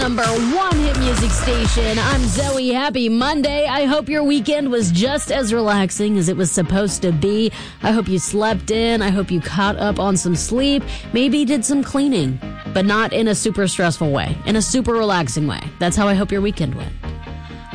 Number one hit music station. I'm Zoe. Happy Monday. I hope your weekend was just as relaxing as it was supposed to be. I hope you slept in. I hope you caught up on some sleep. Maybe did some cleaning, but not in a super stressful way, in a super relaxing way. That's how I hope your weekend went.